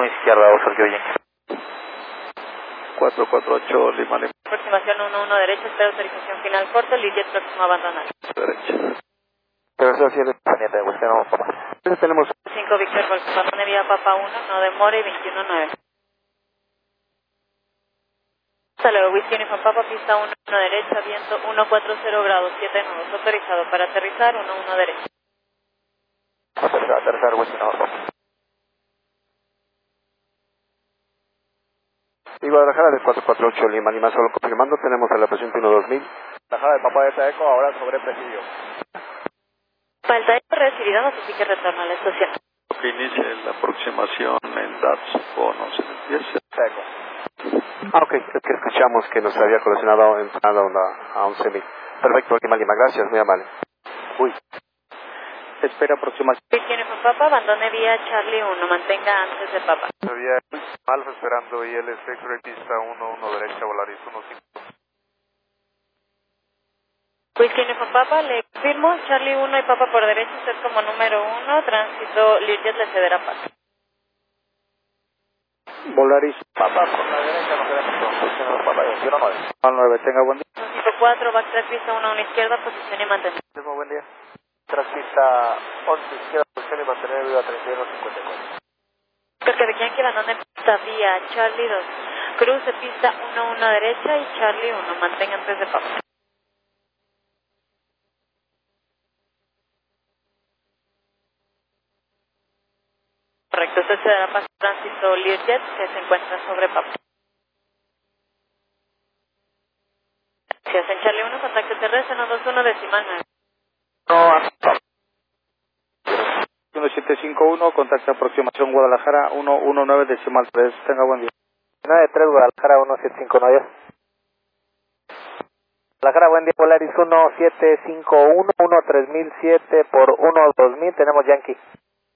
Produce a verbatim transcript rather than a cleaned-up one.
izquierda, Oscar Kilo cuatro cuatro ocho Lima Lima. Aproximación uno uno derecha, espera autorización final corto, Learjet próximo a abandonar. Derecha. Pero eso sí es pendiente de búsqueda, no, papá. Entonces tenemos cinco Victor Golf, abandone vía Papa uno, no demore, veintiuno nueve. Hasta luego, Whisky Uniform Papa, pista uno uno derecha, viento uno cuatro cero grados, siete nudos, autorizado para aterrizar, uno uno derecha. Aterrizar, aterrizar, Whisky, no, papá. y Guadalajara de cuatro cuatro ocho Lima Lima, solo confirmando, tenemos a la presente uno dos mil. Bajada de Papá de Eco, ahora sobre presidio. Falta de recibida, notifique retorno a la estación. Que inicie la aproximación en D A T S bonos en el diez. Eco. Ah, ok, es que escuchamos que nos había colacionado en a, a once mil. Perfecto, Lima Lima, gracias, muy amable. Uy. Espera aproximación. Whisky Uniform Papa, abandone vía Charlie uno, mantenga antes de Papa. Había Alfa esperando y el X-Ray pista uno uno derecha, Volaris uno cinco. Whisky Uniform Papa, le confirmo, Charlie uno y Papa por derecha, usted como número uno, tránsito Learjet le cederá paso. Volaris. Papá por la derecha, no queremos posición Papá veintiuno nueve. Al nueve, tenga buen día. cinco cuatro, backtrack pista uno uno izquierda, posición y mantener. Tengo buen día. Transpista once izquierda, posición y mantener viva treinta y uno cincuenta y cuatro. Porque de Yankee abandone pista vía Charlie dos, cruce pista uno uno derecha y Charlie uno, mantenga antes de Papa. Correcto, usted se dará paso al tránsito Learjet que se encuentra sobre Papa. Si hacen Charlie uno, contacto terrestre uno dos uno decimal nueve. No, uno siete cinco uno, contacto aproximación Guadalajara uno uno nueve decimal tres, tenga buen día. nueve tres Guadalajara uno siete cinco nueve. Guadalajara, buen día, Polaris uno siete cinco uno, uno tres mil siete por uno dos mil, tenemos Yankee.